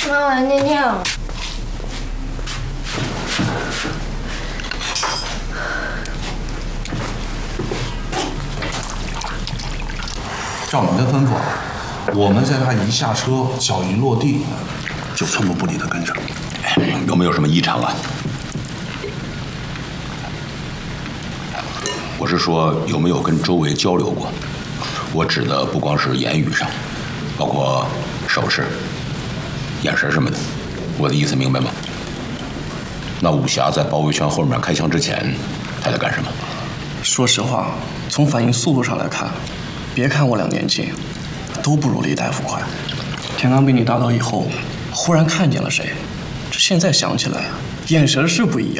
妈，我来尿尿。 照你的吩咐，我们在他一下车，脚一落地，就寸步不离的跟上。 有没有什么异常啊？我是说有没有跟周围交流过？我指的不光是言语上，包括手势、眼神什么的。我的意思明白吗？那武侠在包围圈后面开枪之前，他在干什么？ 说实话，从反应速度上来看，别看我俩年轻，都不如李大夫快。天刚被你打倒以后，忽然看见了谁，这现在想起来，眼神是不一样。